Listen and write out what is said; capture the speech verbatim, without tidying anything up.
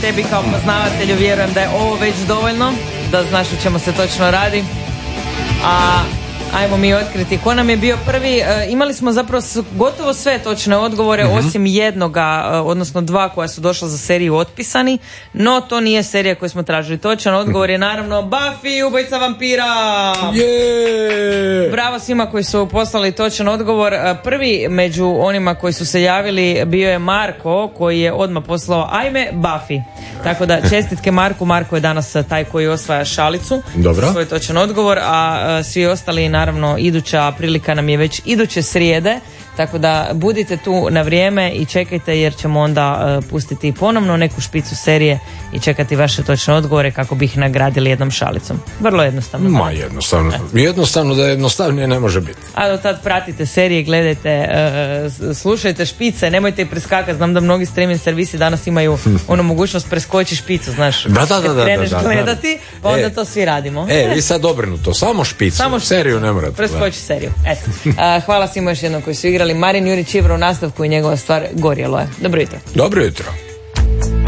tebi kao poznavatelju vjerujem da je ovo već dovoljno, da znaš o čemu se točno radi. A ajmo mi otkriti ko nam je bio prvi. E, imali smo zapravo gotovo sve točne odgovore, mm-hmm. osim jednoga, odnosno dva koja su došla za seriju Otpisani, no to nije serija koju smo tražili. Točan odgovor je naravno Buffy, ubojica vampira. Yeah! Bravo svima koji su poslali točan odgovor. Prvi među onima koji su se javili bio je Marko, koji je odmah poslao ajme Buffy. Tako da čestitke Marku. Marko je danas taj koji osvaja šalicu. Dobro. Svoj točan odgovor, a, a svi ostali naravno iduća prilika nam je već iduće srijede, tako da budite tu na vrijeme i čekajte jer ćemo onda uh, pustiti ponovno neku špicu serije i čekati vaše točne odgovore kako bi ih nagradili jednom šalicom. Vrlo jednostavno. Ma jednostavno. E. Jednostavno da jednostavnije ne može biti. A do tad pratite serije, gledajte, uh, slušajte špice, nemojte ih preskakati. Znam da mnogi streaming servisi danas imaju onu mogućnost preskoči špicu, znaš. Da, da, da, da, kreneš da, da, gledati, pa onda e, to svi radimo. E, vi sad obrnuto, samo špicu, samo špicu. Seriju ne morate. Preskoči seriju. Eto. Uh, hvala svima još jednom koji su igrali. Marin Jurić Ivro u nastavku i njegova stvar Gorjelo je. Dobro jutro. Dobro jutro.